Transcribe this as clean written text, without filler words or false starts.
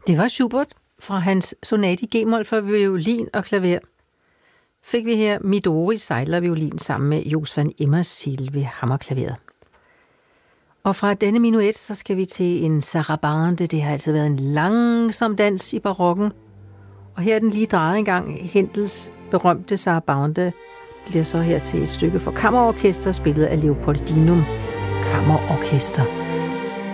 Det var Schubert fra hans sonate i G-mol for violin og klaver. Fik vi her Midori sejlerviolin sammen med Jos van Immersiel ved hammerklaveret. Og fra denne minuet, så skal vi til en sarabande. Det har altid været en langsom dans i barokken. Og her er den lige drejet en gang. Händels berømte sarabande bliver så her til et stykke for kammerorkester, spillet af Leopoldinum Kammerorkester.